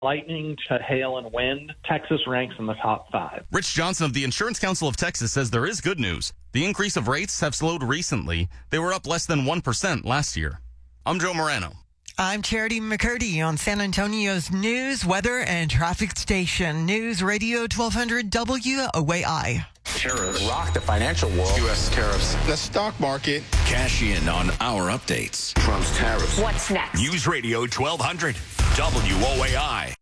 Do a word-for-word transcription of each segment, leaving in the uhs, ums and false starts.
lightning to hail and wind, Texas ranks in the top five. Rich Johnson of the Insurance Council of Texas says there is good news. The increase of rates have slowed recently. They were up less than one percent last year. I'm Joe Morano. I'm Charity McCurdy on San Antonio's news, weather, and traffic station. News Radio twelve hundred W O A I. Tariffs rock the financial world. U S tariffs. The stock market. Cash in on our updates. Trump's tariffs. What's next? News Radio twelve hundred W O A I.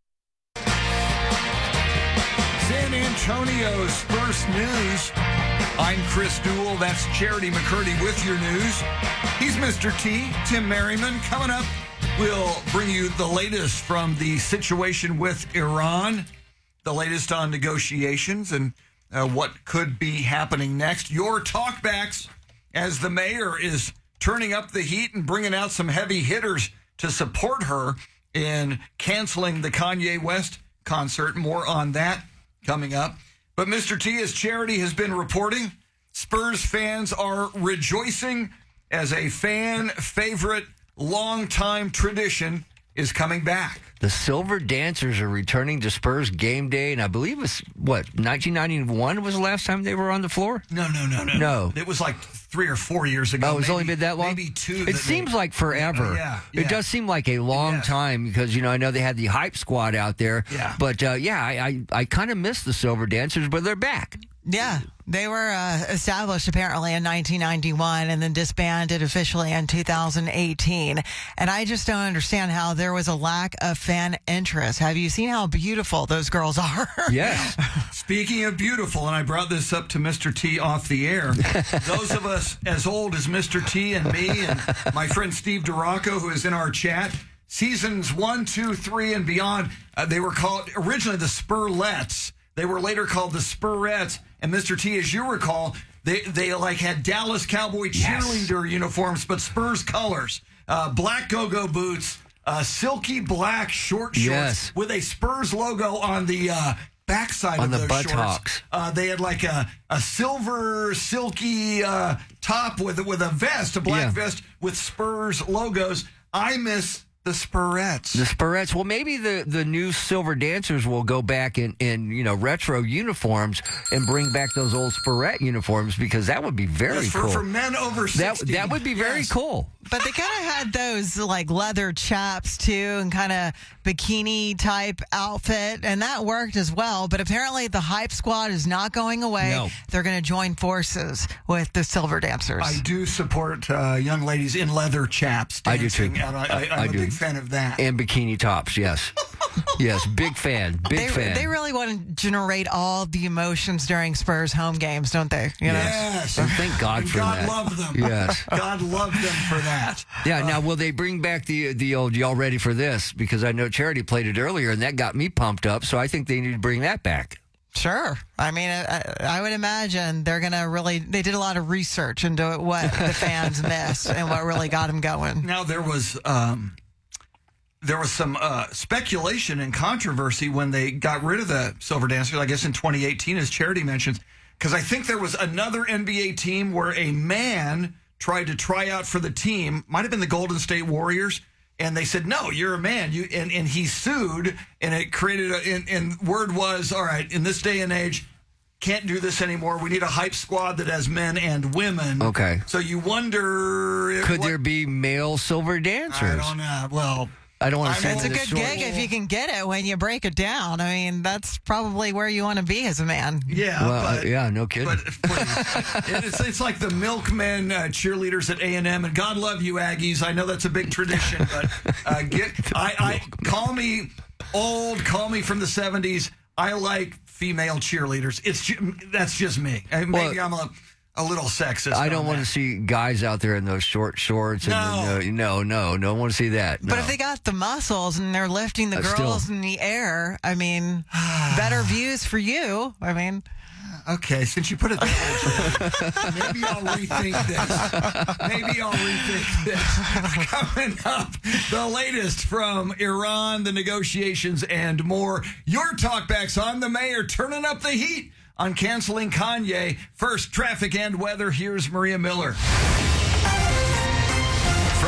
San Antonio's first news. I'm Chris Duell. That's Charity McCurdy with your news. He's Mister T, Tim Merriman. Coming up, we'll bring you the latest from the situation with Iran, the latest on negotiations and uh, what could be happening next. Your talkbacks as the mayor is turning up the heat and bringing out some heavy hitters to support her in canceling the Kanye West concert. More on that coming up. But Mister T, as Charity has been reporting, Spurs fans are rejoicing as a fan favorite longtime tradition is coming back. The Silver Dancers are returning to Spurs game day, and I believe it's, what, nineteen ninety-one was the last time they were on the floor? No, no, no, no. No. It was like three or four years ago. Oh, it's maybe, only been that long? Maybe two. It seems they, like forever. Yeah, yeah. It does seem like a long Yes. time because, you know, I know they had the hype squad out there. Yeah. But, uh, yeah, I, I, I kind of miss the Silver Dancers, but they're back. Yeah, they were uh, established apparently in nineteen ninety-one and then disbanded officially in two thousand eighteen. And I just don't understand how there was a lack of fan interest. Have you seen how beautiful those girls are? Yes. Speaking of beautiful, and I brought this up to Mister T off the air, those of us as old as Mister T and me and my friend Steve DeRocco, who is in our chat, seasons one, two, three, and beyond, uh, they were called originally the Spurlettes. They were later called the Spurettes. And Mister T, as you recall, they they like had Dallas Cowboy cheerleader yes. uniforms, but Spurs colors, uh, black go-go boots, uh, silky black short shorts yes. with a Spurs logo on the uh, backside on of the those buttocks. shorts. Uh, they had like a, a silver silky uh, top with with a vest, a black yeah. vest with Spurs logos. I miss the Spurettes. The Spurettes. Well, maybe the, the new Silver Dancers will go back in, in, you know, retro uniforms and bring back those old Spurette uniforms because that would be very yes, for, cool. For men over sixty. That, that would be very yes. cool. But they kind of had those like leather chaps too and kind of bikini type outfit, and that worked as well. But apparently the hype squad is not going away. No. They're going to join forces with the Silver Dancers. I do support uh, young ladies in leather chaps dancing. I do too. And I, I, I'm I a do. big fan of that. And bikini tops, yes. Yes, big fan, big they, fan. They really want to generate all the emotions during Spurs home games, don't they? You know? Yes. And thank God and for God that. God love them. Yes. God love them for that. Yeah, Uh, now will they bring back the the old y'all ready for this? Because I know Charity played it earlier and that got me pumped up, so I think they need to bring that back. Sure. I mean, I, I would imagine they're going to really, they did a lot of research into what the fans missed and what really got them going. Now, there was um, there was some uh, speculation and controversy when they got rid of the Silver Dancers, I guess in twenty eighteen, as Charity mentions, because I think there was another N B A team where a man tried to try out for the team, might have been the Golden State Warriors, and they said, no, you're a man. You and, and he sued, and it created a, and, and word was, all right, in this day and age, can't do this anymore. We need a hype squad that has men and women. Okay. So you wonder... If, Could what, there be male Silver Dancers? I don't know. Well... I don't want to I say mean, It's a good gig if you can get it when you break it down. I mean, that's probably where you want to be as a man. Yeah, well, but, uh, yeah, no kidding. But please, it's, it's like the milkmen uh, cheerleaders at A and M, and God love you, Aggies. I know that's a big tradition, but uh, get I, I call me old, call me from the seventies. I like female cheerleaders. It's ju- that's just me. And maybe Well, I'm a. A little sexist. I don't on want that. to see guys out there in those short shorts. And No. the, no, no, no, don't want to see that. But no. if they got the muscles and they're lifting the Uh, girls still. in the air, I mean, better views for you. I mean, Okay, since you put it that way, maybe I'll rethink this. Maybe I'll rethink this. Coming up, the latest from Iran, the negotiations, and more. Your talkbacks on the mayor turning up the heat on canceling Kanye. First, traffic and weather. Here's Maria Miller.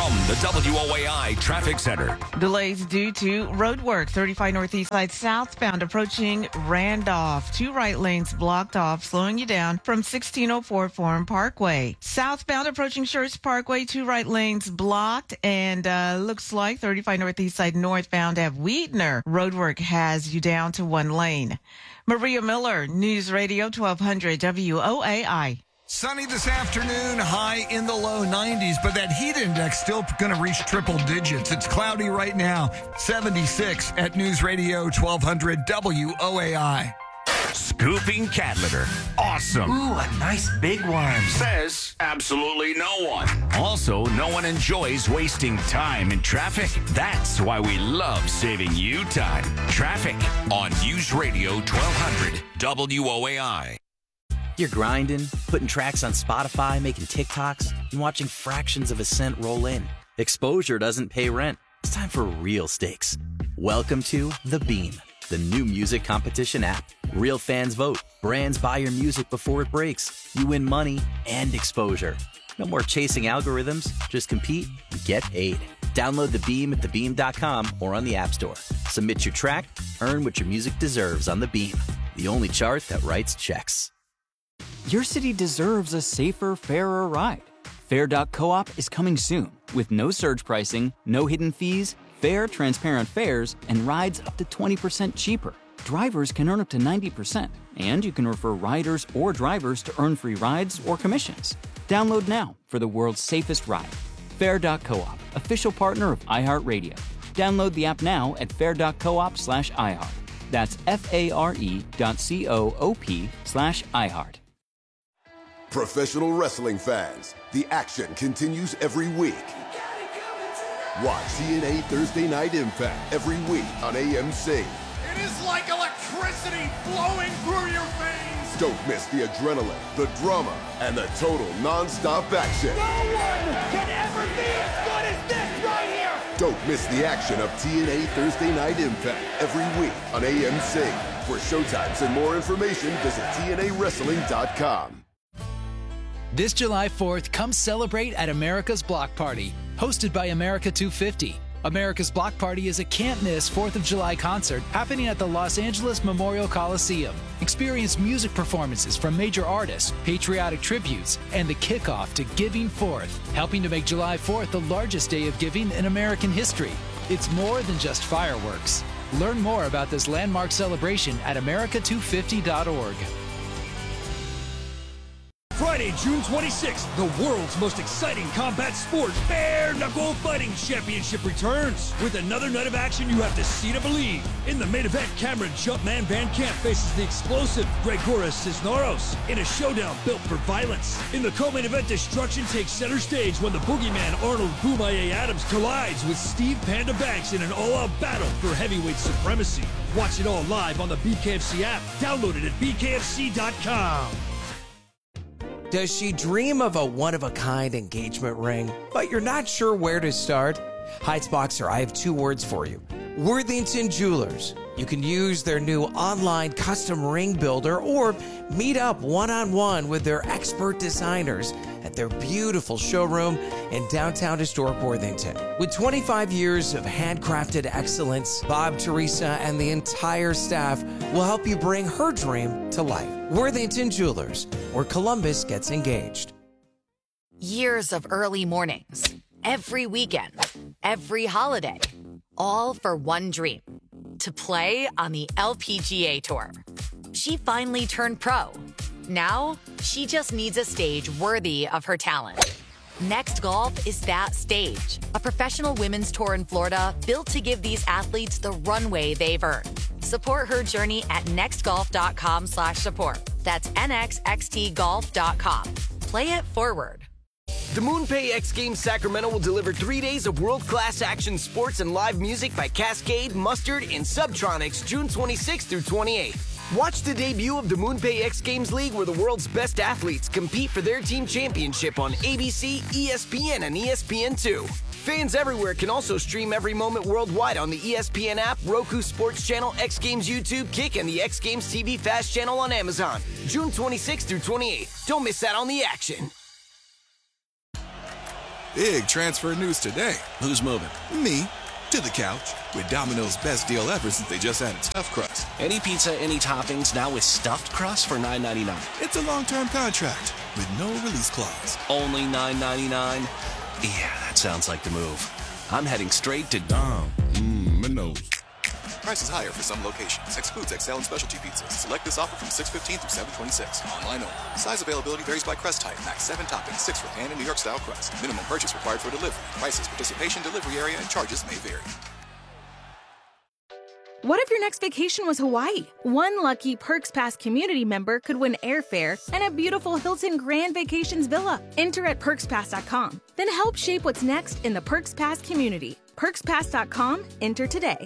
From the W O A I Traffic Center. Delays due to road work. thirty-five Northeast side southbound approaching Randolph. Two right lanes blocked off, slowing you down from sixteen oh four Forum Parkway. Southbound approaching Shirts Parkway. Two right lanes blocked. And uh, looks like thirty-five Northeast side northbound at Wheatner. Road work has you down to one lane. Maria Miller, News Radio twelve hundred W O A I. Sunny this afternoon, high in the low nineties, but that heat index still going to reach triple digits. It's cloudy right now, seventy-six at News Radio twelve hundred W O A I. Scooping cat litter. Awesome. Ooh, a nice big one. Says absolutely no one. Also, no one enjoys wasting time in traffic. That's why we love saving you time. Traffic on News Radio twelve hundred W O A I. You're grinding, putting tracks on Spotify, making TikToks, and watching fractions of a cent roll in. Exposure doesn't pay rent. It's time for real stakes. Welcome to The Beam, the new music competition app. Real fans vote. Brands buy your music before it breaks. You win money and exposure. No more chasing algorithms. Just compete and get paid. Download The Beam at the beam dot com or on the App Store. Submit your track, earn what your music deserves on The Beam, the only chart that writes checks. Your city deserves a safer, fairer ride. Fair dot coop is coming soon with no surge pricing, no hidden fees, fair, transparent fares, and rides up to twenty percent cheaper. Drivers can earn up to ninety percent, and you can refer riders or drivers to earn free rides or commissions. Download now for the world's safest ride. Fair dot coop, official partner of iHeartRadio. Download the app now at fair dot coop slash iHeart. That's F-A-R-E dot C-O-O-P slash iHeart. Professional wrestling fans, the action continues every week. Watch T N A Thursday Night Impact every week on A M C. It is like electricity flowing through your veins. Don't miss the adrenaline, the drama, and the total non-stop action. No one can ever be as good as this right here. Don't miss the action of T N A Thursday Night Impact every week on A M C. For showtimes and more information, visit T N A wrestling dot com. This July fourth, come celebrate at America's Block Party, hosted by America two fifty. America's Block Party is a can't-miss fourth of July concert happening at the Los Angeles Memorial Coliseum. Experience music performances from major artists, patriotic tributes, and the kickoff to Giving Fourth, helping to make July fourth the largest day of giving in American history. It's more than just fireworks. Learn more about this landmark celebration at America two fifty dot org. Friday, June twenty-sixth, the world's most exciting combat sport, Bare Knuckle Fighting Championship returns with another night of action you have to see to believe. In the main event, Cameron Jumpman Van Camp faces the explosive Gregoras Cisneros in a showdown built for violence. In the co-main event, destruction takes center stage when the boogeyman Arnold Boomaye Adams collides with Steve Panda Banks in an all-out battle for heavyweight supremacy. Watch it all live on the B K F C app. Download it at B K F C dot com. Does she dream of a one-of-a-kind engagement ring, but you're not sure where to start? Heightsboxer, I have two words for you. Worthington Jewelers. You can use their new online custom ring builder or meet up one-on-one with their expert designers at their beautiful showroom in downtown historic Worthington. With twenty-five years of handcrafted excellence, Bob, Teresa, and the entire staff will help you bring her dream to life. Worthington Jewelers, where Columbus gets engaged. Years of early mornings, every weekend, every holiday, all for one dream, to play on the L P G A Tour. She finally turned pro. Now, she just needs a stage worthy of her talent. Next Golf is that stage, a professional women's tour in Florida built to give these athletes the runway they've earned. Support her journey at nextgolf.com slash support. That's nxxt golf dot com. Play it forward. The MoonPay X Games Sacramento will deliver three days of world-class action sports and live music by Cascade, Mustard, and Subtronics June twenty-sixth through twenty-eighth. Watch the debut of the MoonPay X Games League, where the world's best athletes compete for their team championship on A B C, E S P N, and E S P N two. Fans everywhere can also stream every moment worldwide on the E S P N app, Roku Sports Channel, X Games YouTube, Kick, and the X Games T V Fast Channel on Amazon. June twenty-sixth through twenty-eighth. Don't miss out on the action. Big transfer news today. Who's moving? Me. To the couch. With Domino's best deal ever since they just added stuffed crust. Any pizza, any toppings, now with stuffed crust for nine ninety-nine. It's a long-term contract with no release clause. Only nine ninety-nine? Yeah, that sounds like the move. I'm heading straight to Dom. Mmm, Minos. Prices higher for some locations. Excludes X L and specialty pizzas. Select this offer from six fifteen through seven twenty-six. Online only. Size availability varies by crust type. Max seven toppings, six for pan and New York style crust. Minimum purchase required for delivery. Prices, participation, delivery area, and charges may vary. What if your next vacation was Hawaii? One lucky Perks Pass community member could win airfare and a beautiful Hilton Grand Vacations villa. Enter at perks pass dot com. Then help shape what's next in the Perks Pass community. perks pass dot com. Enter today.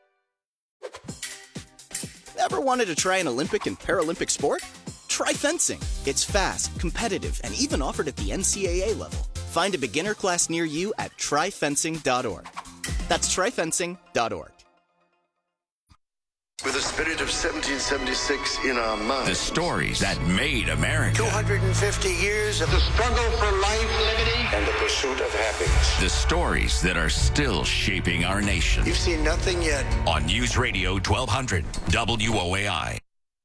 Ever wanted to try an Olympic and Paralympic sport? Try fencing. It's fast, competitive, and even offered at the N C A A level. Find a beginner class near you at try fencing dot org. That's try fencing dot org. With the spirit of seventeen seventy-six in our minds. The stories that made America. two hundred fifty years of the struggle for life, liberty, and the pursuit of happiness. The stories that are still shaping our nation. You've seen nothing yet. On News Radio twelve hundred W O A I.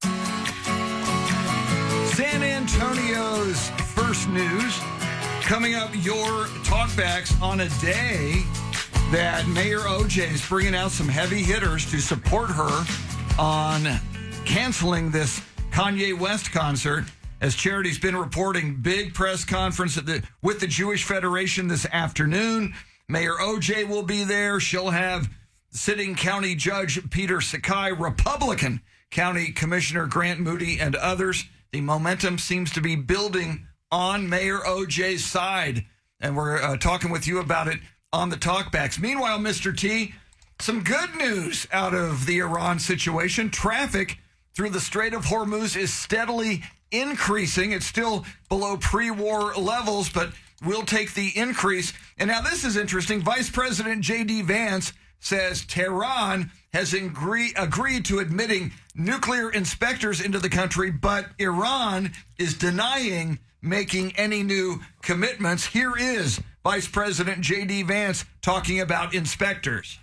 San Antonio's first news. Coming up, your talkbacks on a day that Mayor O J is bringing out some heavy hitters to support her on canceling this Kanye West concert. As Charity's been reporting, big press conference at the, with the Jewish Federation this afternoon. Mayor O J will be there. She'll have sitting county judge Peter Sakai, Republican County Commissioner Grant Moody, and others. The momentum seems to be building on Mayor O J's side, and we're uh, talking with you about it on the talkbacks. Meanwhile, Mister T, some good news out of the Iran situation. Traffic through the Strait of Hormuz is steadily increasing. It's still below pre-war levels, but we'll take the increase. And now this is interesting. Vice President J D Vance says Tehran has agree, agreed to admitting nuclear inspectors into the country, but Iran is denying making any new commitments. Here is Vice President J D Vance talking about inspectors.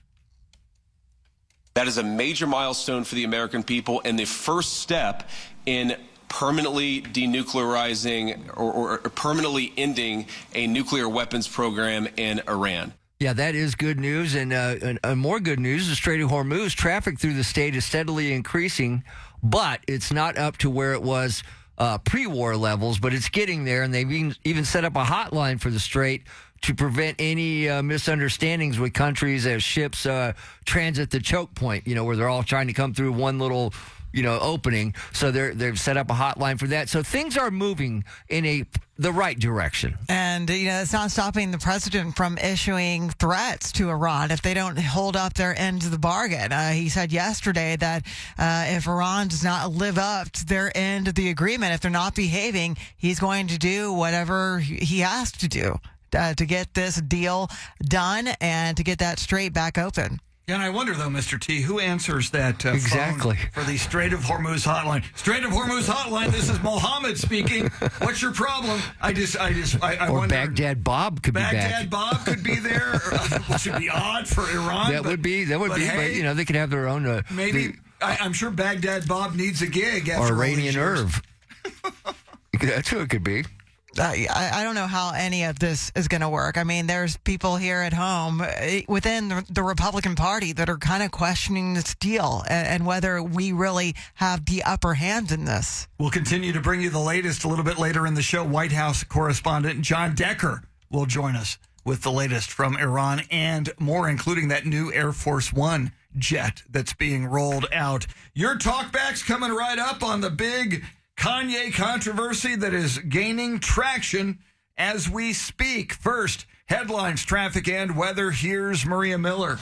That is a major milestone for the American people and the first step in permanently denuclearizing or, or permanently ending a nuclear weapons program in Iran. Yeah, that is good news. And, uh, and, and more good news, the Strait of Hormuz, traffic through the state is steadily increasing, but it's not up to where it was uh, pre-war levels, but it's getting there. And they've even, even set up a hotline for the Strait to prevent any uh, misunderstandings with countries as ships uh, transit the choke point, you know, where they're all trying to come through one little, you know, opening. So they're, they've set up a hotline for that. So things are moving in a the right direction. And, you know, it's not stopping the president from issuing threats to Iran if they don't hold up their end of the bargain. Uh, he said yesterday that uh, if Iran does not live up to their end of the agreement, if they're not behaving, he's going to do whatever he has to do uh, to get this deal done and to get that strait back open. Yeah, and I wonder, though, Mister T, who answers that uh, exactly phone for the Strait of Hormuz hotline? Strait of Hormuz hotline, this is Mohammed speaking. What's your problem? I just, I just, I, I or wonder. Baghdad Bob could Baghdad be back. Baghdad Bob could be there, which would be odd for Iran. That but, would be, that would but be, hey, but, you know, they could have their own. Uh, maybe, the, I, I'm sure Baghdad Bob needs a gig after or all Iranian these years. Irv. That's who it could be. I, I don't know how any of this is going to work. I mean, there's people here at home within the, the Republican Party that are kind of questioning this deal and, and whether we really have the upper hand in this. We'll continue to bring you the latest a little bit later in the show. White House correspondent John Decker will join us with the latest from Iran and more, including that new Air Force One jet that's being rolled out. Your talkbacks coming right up on the big Kanye controversy that is gaining traction as we speak. First, headlines, traffic, and weather. Here's Maria Miller.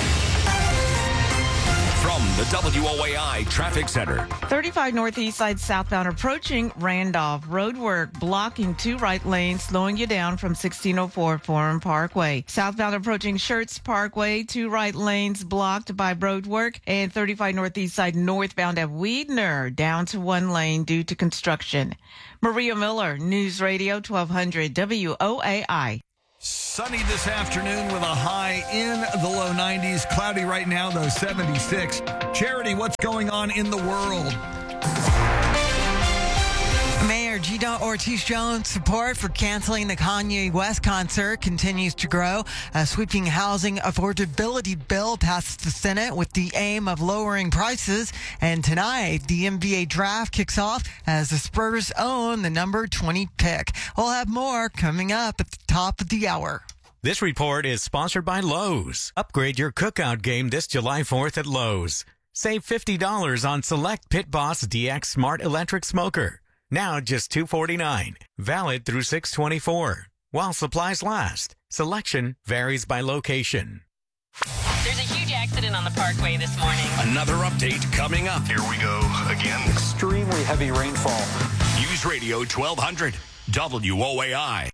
From the W O A I Traffic Center. thirty-five Northeast Side southbound approaching Randolph. Road work blocking two right lanes, slowing you down from sixteen oh four Forum Parkway. Southbound approaching Schertz Parkway, two right lanes blocked by road work. And thirty-five Northeast Side northbound at Weidner, down to one lane due to construction. Maria Miller, News Radio twelve hundred W O A I. Sunny this afternoon with a high in the low nineties. Cloudy right now, though, seventy-six. Charity, what's going on in the world? Mayor Gina Ortiz-Jones' support for canceling the Kanye West concert continues to grow. A sweeping housing affordability bill passed the Senate with the aim of lowering prices. And tonight, the N B A draft kicks off as the Spurs own the number twenty pick. We'll have more coming up at the top of the hour. This report is sponsored by Lowe's. Upgrade your cookout game this July fourth at Lowe's. Save fifty dollars on select Pit Boss D X Smart Electric Smoker. Now just two hundred forty-nine dollars. Valid through six twenty-four. While supplies last. Selection varies by location. There's a huge accident on the Parkway this morning. Another update coming up. Here we go again. Extremely heavy rainfall. News Radio twelve hundred. W O A I.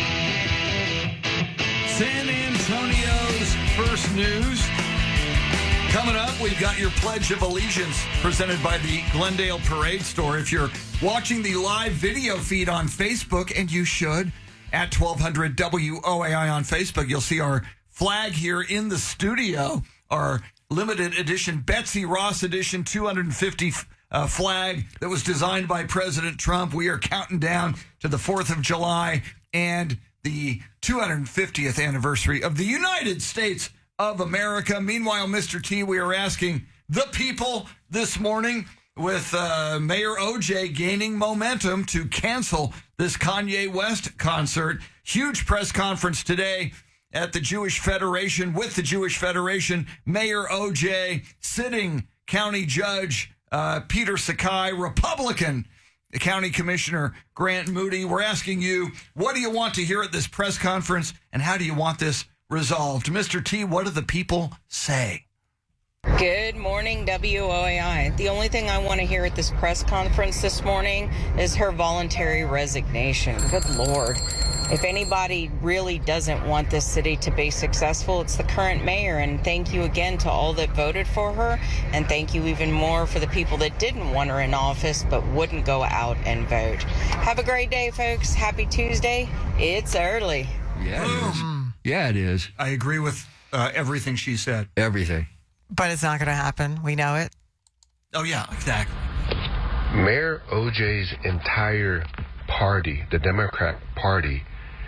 San Antonio's first news. Coming up, we've got your Pledge of Allegiance presented by the Glendale Parade Store. If you're watching the live video feed on Facebook, and you should, at twelve hundred W O A I on Facebook, you'll see our flag here in the studio, our limited edition, Betsy Ross edition, two hundred fifty uh, flag that was designed by President Trump. We are counting down to the fourth of July and the two hundred fiftieth anniversary of the United States of America. Meanwhile, Mister T, we are asking the people this morning with uh, Mayor O J gaining momentum to cancel this Kanye West concert. Huge press conference today at the Jewish Federation with the Jewish Federation. Mayor O J, sitting county judge uh, Peter Sakai, Republican the County Commissioner Grant Moody. We're asking you, what do you want to hear at this press conference, and how do you want this resolved? Mister T, what do the people say? Good morning, W O A I. The only thing I want to hear at this press conference this morning is her voluntary resignation. Good Lord. If anybody really doesn't want this city to be successful, it's the current mayor. And thank you again to all that voted for her. And thank you even more for the people that didn't want her in office but wouldn't go out and vote. Have a great day, folks. Happy Tuesday. It's early. Yeah, it is. Yeah, it is. I agree with uh, everything she said. Everything. But it's not going to happen. We know it. Oh, yeah, exactly. Mayor O J's entire party, the Democrat Party,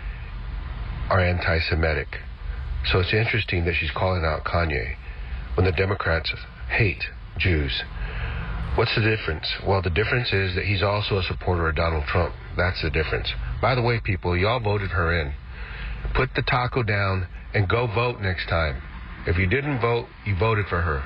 are anti-Semitic. So it's interesting that she's calling out Kanye when the Democrats hate Jews. What's the difference? Well, the difference is that he's also a supporter of Donald Trump. That's the difference. By the way, people, y'all voted her in. Put the taco down and go vote next time. If you didn't vote, you voted for her.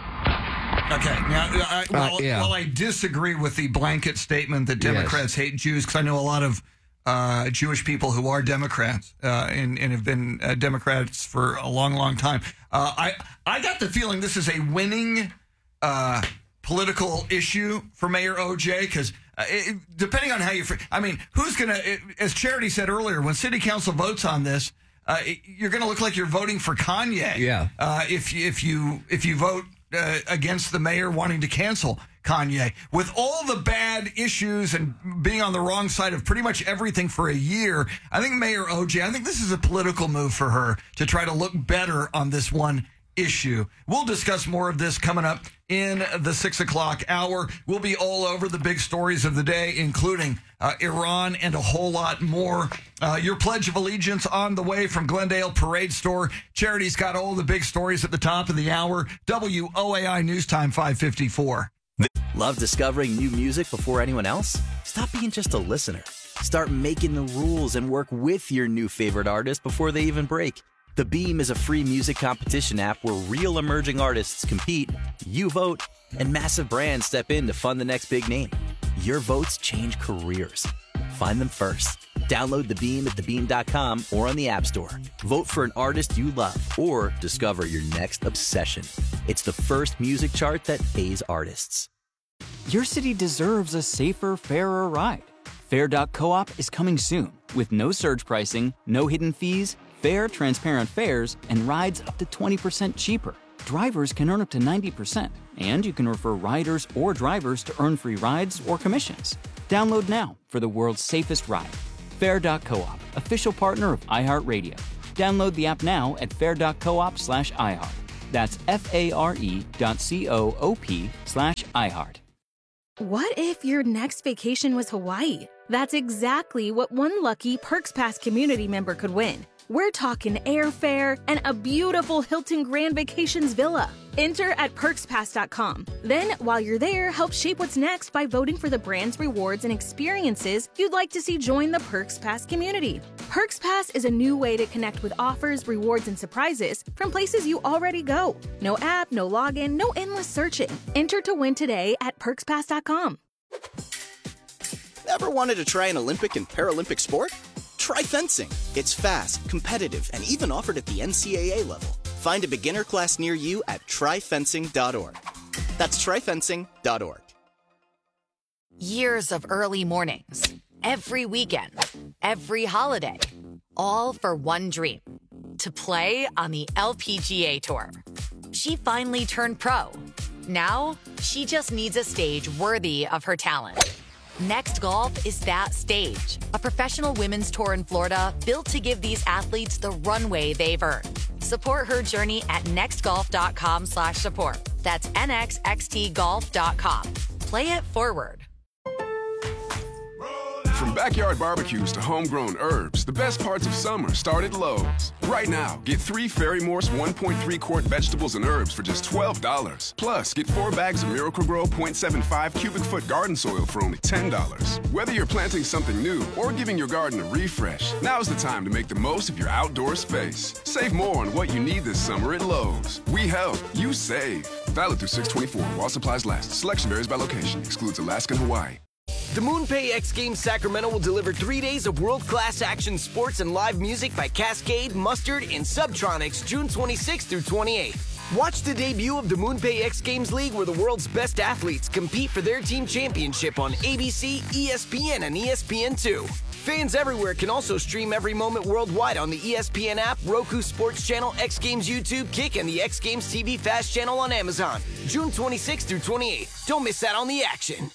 Okay. Now, I, while, uh, yeah. while I disagree with the blanket statement that Democrats yes. hate Jews, because I know a lot of uh, Jewish people who are Democrats uh, and, and have been uh, Democrats for a long, long time. Uh, I I got the feeling this is a winning uh, political issue for Mayor O J, because uh, depending on how you, I mean, who's going to, as Charity said earlier, when City Council votes on this, uh, you're going to look like you're voting for Kanye. Yeah. Uh, if if you if you vote uh, against the mayor wanting to cancel Kanye, with all the bad issues and being on the wrong side of pretty much everything for a year, I think Mayor O J, I think this is a political move for her to try to look better on this one issue. We'll discuss more of this coming up in the six o'clock hour. We'll be all over the big stories of the day, including uh, Iran and a whole lot more. Uh, your Pledge of Allegiance on the way from Glendale Parade Store. Charity's got all the big stories at the top of the hour. W O A I News Time five fifty-four. Love discovering new music before anyone else? Stop being just a listener. Start making the rules and work with your new favorite artist before they even break. The Beam is a free music competition app where real emerging artists compete, you vote, and massive brands step in to fund the next big name. Your votes change careers. Find them first. Download The Beam at the beam dot com or on the App Store. Vote for an artist you love or discover your next obsession. It's the first music chart that pays artists. Your city deserves a safer, fairer ride. Fair dot coop is coming soon with no surge pricing, no hidden fees, fair, transparent fares, and rides up to twenty percent cheaper. Drivers can earn up to ninety percent, and you can refer riders or drivers to earn free rides or commissions. Download now for the world's safest ride. Fair dot coop, official partner of iHeartRadio. Download the app now at fair dot coop slash iHeart. That's F-A-R-E dot C-O-O-P slash iHeart. What if your next vacation was Hawaii? That's exactly what one lucky Perks Pass community member could win. We're talking airfare and a beautiful Hilton Grand Vacations villa. Enter at perks pass dot com. Then, while you're there, help shape what's next by voting for the brands, rewards, and experiences you'd like to see join the Perks Pass community. Perks Pass is a new way to connect with offers, rewards, and surprises from places you already go. No app, no login, no endless searching. Enter to win today at perks pass dot com. Ever wanted to try an Olympic and Paralympic sport? Try fencing. It's fast, competitive, and even offered at the N C A A level. Find a beginner class near you at try fencing dot org. That's try fencing dot org. Years of early mornings, every weekend, every holiday, all for one dream, to play on the L P G A Tour. She finally turned pro. Now, she just needs a stage worthy of her talent. Next Golf is that stage, a professional women's tour in Florida built to give these athletes the runway they've earned. Support her journey at next golf dot com slash support. That's N X X T golf dot com. Play it forward. From backyard barbecues to homegrown herbs, the best parts of summer start at Lowe's. Right now, get three Ferry Morse one point three quart vegetables and herbs for just twelve dollars. Plus, get four bags of Miracle-Gro zero point seven five cubic foot garden soil for only ten dollars. Whether you're planting something new or giving your garden a refresh, now's the time to make the most of your outdoor space. Save more on what you need this summer at Lowe's. We help, you save. Valid through six twenty-four while supplies last. Selection varies by location. Excludes Alaska and Hawaii. The MoonPay X Games Sacramento will deliver three days of world-class action sports and live music by Cascade, Mustard, and Subtronics June twenty-sixth through twenty-eighth. Watch the debut of the MoonPay X Games League where the world's best athletes compete for their team championship on A B C, E S P N, and E S P N two. Fans everywhere can also stream every moment worldwide on the E S P N app, Roku Sports Channel, X Games YouTube, Kick, and the X Games T V Fast Channel on Amazon. June twenty-sixth through twenty-eighth. Don't miss out on the action.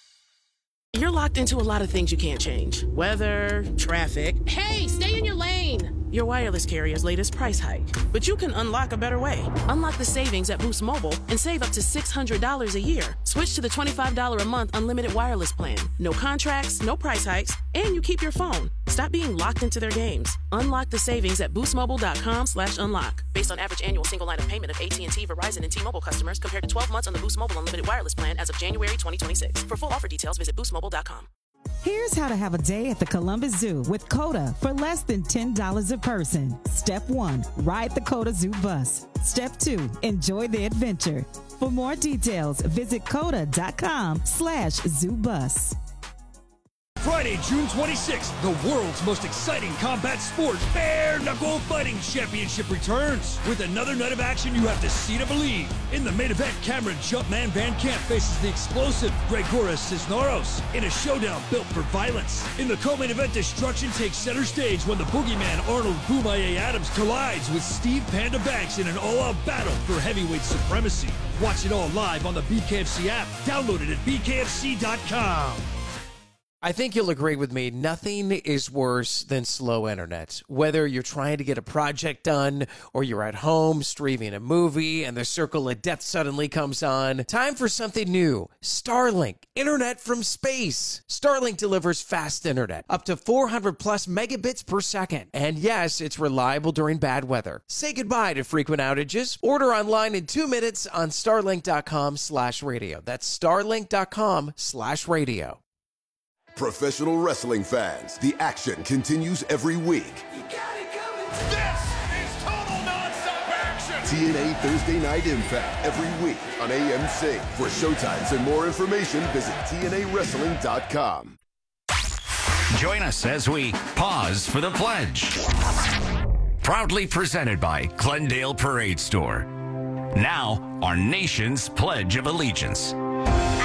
You're locked into a lot of things you can't change. Weather, traffic. Hey, stay in your lane! Your wireless carrier's latest price hike. But you can unlock a better way. Unlock the savings at Boost Mobile and save up to six hundred dollars a year. Switch to the twenty-five dollars a month unlimited wireless plan. No contracts, no price hikes, and you keep your phone. Stop being locked into their games. Unlock the savings at boost mobile dot com slash unlock. Based on average annual single line of payment of A T and T, Verizon, and T-Mobile customers compared to twelve months on the Boost Mobile unlimited wireless plan as of January twenty twenty-six. For full offer details, visit boost mobile dot com. Here's how to have a day at the Columbus Zoo with COTA for less than ten dollars a person. Step one, ride the COTA Zoo bus. Step two, enjoy the adventure. For more details, visit coda dot com slash zoo bus. Friday, June twenty-sixth, the world's most exciting combat sport, Bare Knuckle Fighting Championship returns. With another night of action you have to see to believe. In the main event, Cameron Jumpman Van Camp faces the explosive Gregoras Cisneros in a showdown built for violence. In the co-main event, destruction takes center stage when the boogeyman Arnold Boomaye Adams collides with Steve Panda Banks in an all-out battle for heavyweight supremacy. Watch it all live on the B K F C app. Download it at b k f c dot com. I think you'll agree with me. Nothing is worse than slow internet. Whether you're trying to get a project done or you're at home streaming a movie and the circle of death suddenly comes on, time for something new. Starlink, internet from space. Starlink delivers fast internet, up to four hundred plus megabits per second. And yes, it's reliable during bad weather. Say goodbye to frequent outages. Order online in two minutes on starlink dot com slash radio. That's starlink dot com slash radio. Professional wrestling fans, the action continues every week. This is total nonstop action! T N A Thursday Night Impact every week on A M C. For showtimes and more information, visit T N A wrestling dot com. Join us as we pause for the pledge. Proudly presented by Glendale Parade Store. Now, our nation's Pledge of Allegiance.